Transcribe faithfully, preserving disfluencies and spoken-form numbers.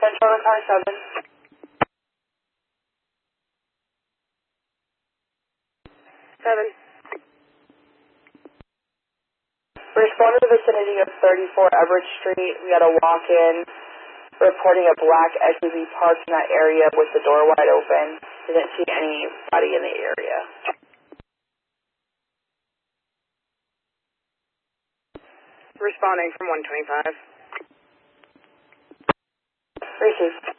Control car seven. Seven. Respond to the vicinity of thirty-four Everett Street. We had a walk-in reporting a black S U V parked in that area with the door wide open. Didn't see anybody in the area. Responding from one twenty-five. Received.